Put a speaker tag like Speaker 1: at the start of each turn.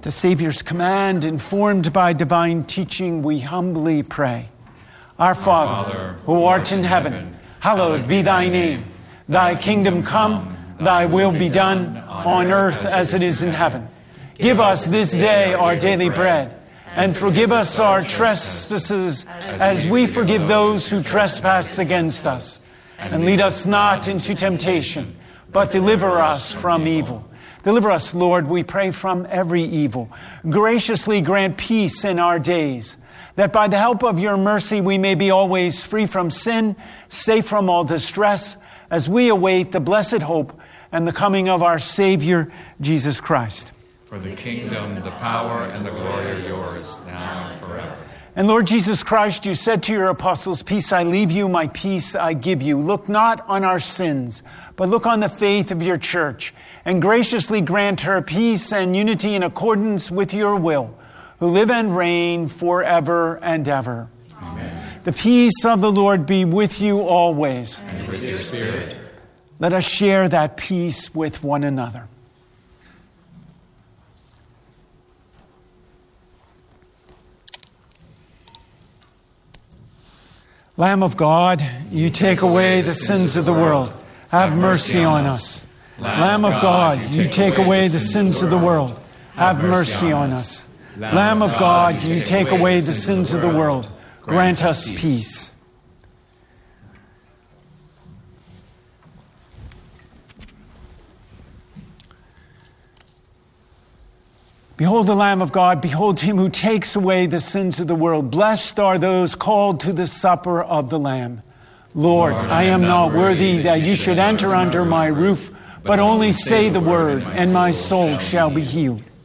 Speaker 1: the Savior's command, informed by divine teaching, we humbly pray. Our Father, who art in heaven, hallowed be thy name. Thy kingdom come, thy will be done, on earth as it is in heaven. Give us this day our daily bread, and forgive us our trespasses as we forgive those who trespass against us. And lead us not into temptation, but deliver us from evil. Deliver us, Lord, we pray, from every evil. Graciously grant peace in our days, that by the help of your mercy we may be always free from sin, safe from all distress, as we await the blessed hope and the coming of our Savior, Jesus Christ.
Speaker 2: For the kingdom, the power, and the glory are yours, now and forever.
Speaker 1: And Lord Jesus Christ, you said to your apostles, peace I leave you, my peace I give you. Look not on our sins, but look on the faith of your church, and graciously grant her peace and unity in accordance with your will, who live and reign forever and ever.
Speaker 2: Amen.
Speaker 1: The peace of the Lord be with you always.
Speaker 2: And with your spirit.
Speaker 1: Let us share that peace with one another. Lamb of God, you take away the sins of the world. Have mercy on us. Lamb of God, you take away the sins of the world. Have mercy on us. Lamb of God, you take away the sins of the world. Grant us peace. Behold the Lamb of God, behold him who takes away the sins of the world. Blessed are those called to the supper of the Lamb. Lord, I am not worthy that you should enter under my roof, but only say the word, and my soul shall be healed.